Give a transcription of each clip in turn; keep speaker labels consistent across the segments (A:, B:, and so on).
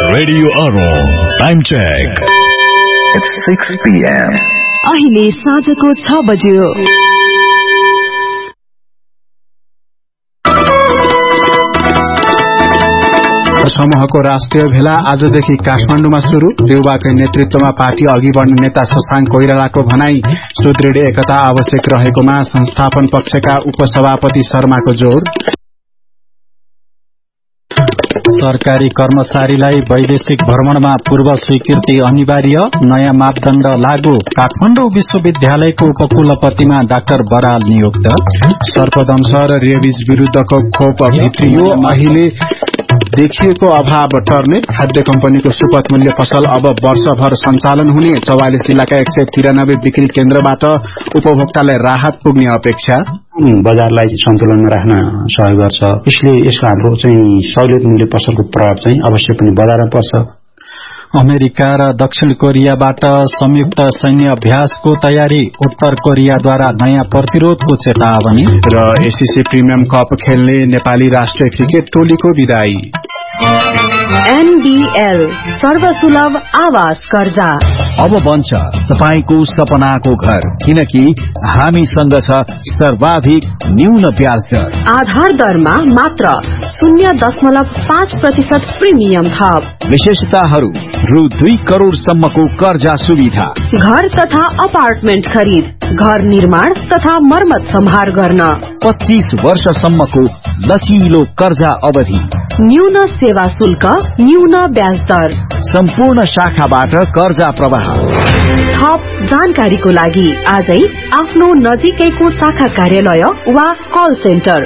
A: Radio Aaron. Time check.
B: It's 6 p.m.
C: अहिले साँझको 6 बज्यो।
D: समूहको राष्ट्रिय भेला आजदेखि काठमाडौँमा शुरू। देउबाकै नेतृत्वमा पार्टी अघि बढ्ने नेता शशाङ्क कोइरालाको भनाई, सुदृढ एकता आवश्यक रहेकोमा संस्थापन पक्षका उपसभापति शर्माको जोर। सरकारी कर्मचारीलाई वैदेशिक भ्रमणमा पूर्व स्वीकृति अनिवार्य, नयाँ मापदण्ड लागू। काठमाडौँ विश्वविद्यालयको उपकुलपतिमा डाक्टर बराल नियुक्त। सर्पदंश र रेबिज विरूद्धको खोप भित्रियो, अहिले देखिएको अभाव टर्ने। खाद्य कम्पनीको सुपथ मूल्य पसल अब वर्षभर सञ्चालन हुने। 44 जिल्लाका 193 बिक्री केन्द्रबाट उपभोक्तालाई राहत पुग्ने अपेक्षा।
E: बजारलाई सन्तुलनमा राख्न सहयोग गर्छ, यसले यसको हाम्रो चाहिँ सहुलियत मूल्य पसलको प्रभाव चाहिँ अवश्य पनि बजारमा पर्छ।
D: अमेरिका र दक्षिण कोरियाबाट संयुक्त सैन्य अभ्यासको तयारी। उत्तर कोरियाद्वारा नयाँ प्रतिरोधको चेतावनी। र एसीसी प्रिमियम कप खेल्ने नेपाली राष्ट्रिय क्रिकेट टोलीको विदाई।
C: NBL सर्वसुलभ आवास कर्जा
A: अब बन्छ तपाईको सपनाको घर, किनकि हामीसँग छ सर्वाधिक न्यून ब्याज दर।
C: आधार दरमा मात्र 0.5% प्रिमियम थप।
A: विशेषताहरू रु 2 करोड़ सम्मको कर्जा सुविधा।
C: घर तथा अपार्टमेन्ट खरिद, घर निर्माण तथा मर्मत सम्हार गर्न
A: 25 वर्षसम्मको लचिलो कर्जा अवधि।
C: न्यून सेवा शुल्क, न्यून ब्याज दर।
A: सम्पूर्ण शाखाबाट कर्जा प्रवाह।
C: थप जानकारीको लागि आजै आफ्नो नजिकैको शाखा कार्यालय वा कल सेन्टर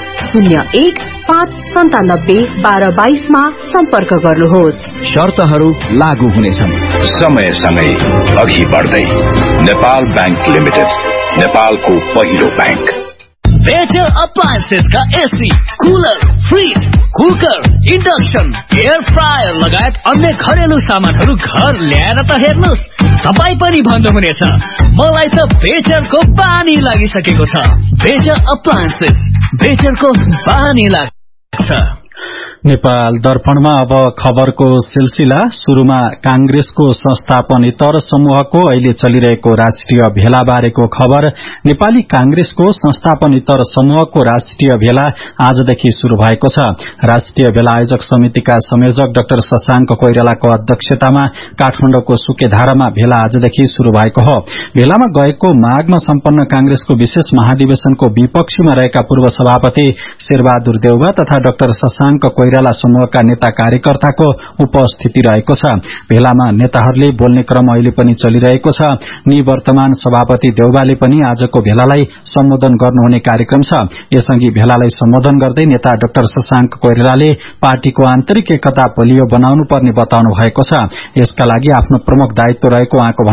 C: 01-597-1222 मा सम्पर्क गर्नुहोस्।
A: शर्तहरू लागू हुनेछन्।
B: समयसँगै अघि बढ्दै नेपाल बैंक लिमिटेड, नेपालको पहिलो बैंक।
F: बेटर अप्लायन्सेस का AC, cooler, fridge, cooker, induction, air fryer लगायत अन्य घरेलु सामानहरू घर ल्याएर त हेर्नुहोस्, तपाईँ पनि भन्नुहुनेछ मलाई त बेटरको पानी लागिसकेको छ। बेटर अप्लायन्सेस, बेटरको पानी लाग्छ।
D: नेपाल दर्पणमा अब खबरको सिलसिला। शुरूमा कांग्रेसको संस्थापनेतर समूहको अहिले चलिरहेको राष्ट्रिय भेला बारेको खबर। नेपाली कांग्रेसको संस्थापनेतर समूहको राष्ट्रिय भेला आजदेखि शुरू भएको छ। राष्ट्रिय भेला आयोजक समितिका संयोजक डाक्टर शशाङ्क कोइरालाको अध्यक्षतामा काठमाडौँको सुकेधारामा भेला आजदेखि शुरू भएको हो। भेलामा गएको माघमा सम्पन्न कांग्रेसको विशेष महाधिवेशनको विपक्षीमा रहेका पूर्व सभापति शेरबहादुर देउवा तथा डाक्टर शशाङ्क कोइराला समूहका नेता कार्यकर्ताको उपस्थिति रहेको छ। भेलामा नेताहरूले बोल्ने क्रम अहिले पनि चलिरहेको छ। निवर्तमान सभापति देउवाले पनि आजको भेलालाई सम्बोधन गर्नुहुने कार्यक्रम छ। यसअघि भेलालाई सम्बोधन गर्दै नेता डाक्टर शशाङ्क कोइरालाले पार्टीको आन्तरिक एकता बलियो बनाउनु पर्ने बताउनु भएको छ। यसका लागि आफ्नो प्रमुख दायित्व रहेको उहाँको